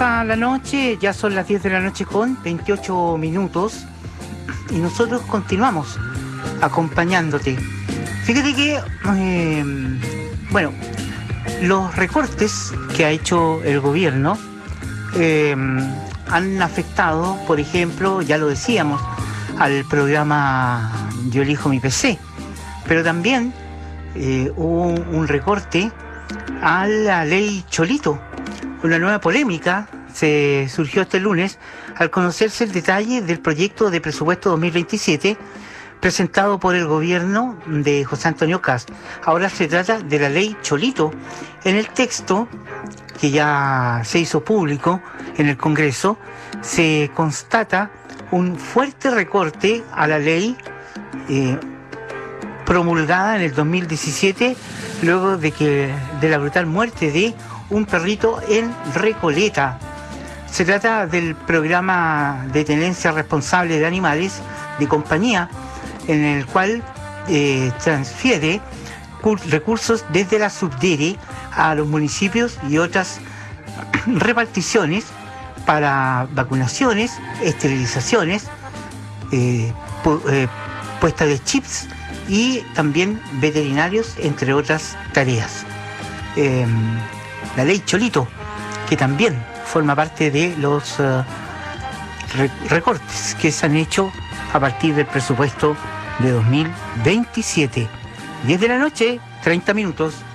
pasa la noche, ya son las 10 de la noche con 28 minutos y nosotros continuamos acompañándote. Fíjate que, los recortes que ha hecho el gobierno han afectado, por ejemplo, ya lo decíamos, al programa Yo elijo mi PC, pero también hubo un recorte a la ley Cholito. Una nueva polémica se surgió este lunes al conocerse el detalle del proyecto de presupuesto 2027 presentado por el gobierno de José Antonio Kast. Ahora se trata de la ley Cholito. En el texto, que ya se hizo público en el Congreso, se constata un fuerte recorte a la ley promulgada en el 2017, luego de la brutal muerte de un perrito en Recoleta. Se trata del programa de tenencia responsable de animales de compañía, en el cual transfiere recursos desde la Subdere a los municipios y otras reparticiones para vacunaciones, esterilizaciones, puesta de chips y también veterinarios, entre otras tareas. La ley Cholito, que también forma parte de los recortes que se han hecho a partir del presupuesto de 2027. 10 de la noche, 30 minutos.